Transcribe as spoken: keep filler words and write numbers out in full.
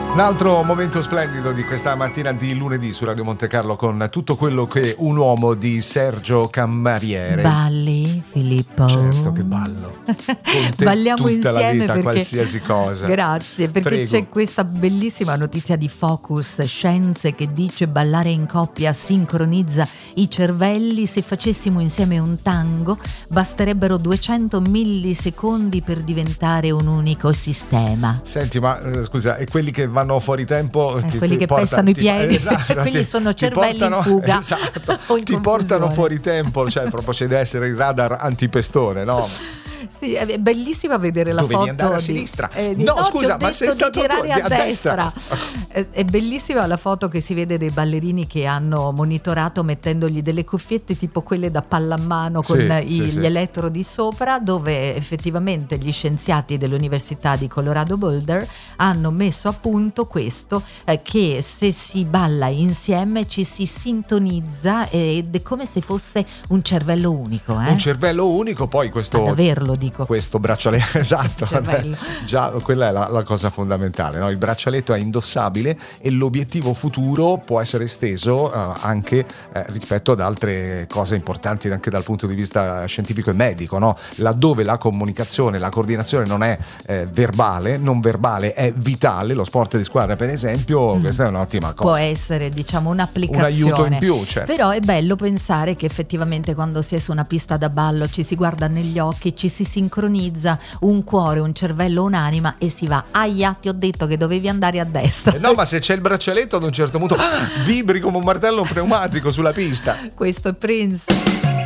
Un altro momento splendido di questa mattina di lunedì su Radio Monte Carlo con tutto quello che un uomo di Sergio Camariere. Balli, Filippo? Certo che ballo. Con te balliamo tutta insieme la vita, perché... qualsiasi cosa. Grazie, perché Prego. C'è questa bellissima notizia di Focus Scienze che dice: ballare in coppia sincronizza i cervelli. Se facessimo insieme un tango basterebbero duecento millisecondi per diventare un unico sistema. Senti, ma eh, scusa, e quelli che vanno fuori tempo, eh, ti, quelli ti che porta, pestano ti, i piedi, esatto, quelli ti, sono ti cervelli portano, in fuga, esatto, o in ti portano confusione. fuori tempo, cioè proprio c'è deve essere il radar antipestone, no? Sì, è bellissima vedere la Dovevi foto. andare a di, sinistra. eh, di, no, no, scusa, ma ma sei stato di girare tu a, a destra. destra. È, è bellissima la foto che si vede dei ballerini che hanno monitorato mettendogli delle cuffiette tipo quelle da pallamano con Sì, i, sì, gli sì. elettrodi sopra, dove effettivamente gli scienziati dell'Università di Colorado Boulder hanno messo a punto questo, eh, che se si balla insieme ci si sintonizza ed è come se fosse un cervello unico. Eh? Un cervello unico, poi questo... Ad averlo, dico. Questo braccialetto, esatto, Cervello. già quella è la, la cosa fondamentale, no? Il braccialetto è indossabile e l'obiettivo futuro può essere esteso uh, anche eh, rispetto ad altre cose importanti anche dal punto di vista scientifico e medico, no? Laddove la comunicazione, la coordinazione non è eh, verbale, non verbale è vitale, lo sport di squadra per esempio, mm. questa è un'ottima cosa. Può essere, diciamo, un'applicazione. Un aiuto in più, certo. Però è bello pensare che effettivamente quando si è su una pista da ballo ci si guarda negli occhi, ci si sincronizza, un cuore, un cervello, un'anima e si va. Aia, ti ho detto che dovevi andare a destra. Eh no, ma se c'è il braccialetto ad un certo punto ah, vibri come un martello pneumatico sulla pista. Questo è Prince.